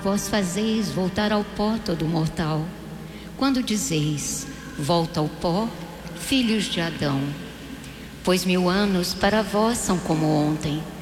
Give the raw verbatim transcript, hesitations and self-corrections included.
vós fazeis voltar ao pó todo mortal. Quando dizeis, volta ao pó, filhos de Adão. Pois mil anos para vós são como ontem,